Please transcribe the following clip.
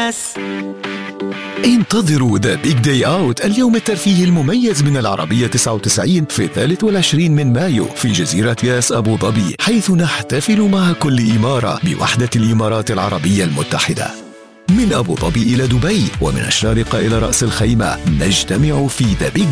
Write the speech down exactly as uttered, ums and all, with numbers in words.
الناس. انتظروا ذا بيج داي اوت، اليوم الترفيهي المميز من العربية تسعة وتسعين في الثالث والعشرين من مايو في جزيرة ياس أبو ظبي، حيث نحتفل مع كل إمارة بوحدة الإمارات العربية المتحدة. من أبو ظبي إلى دبي ومن الشارقة إلى رأس الخيمة نجتمع في ذا بيج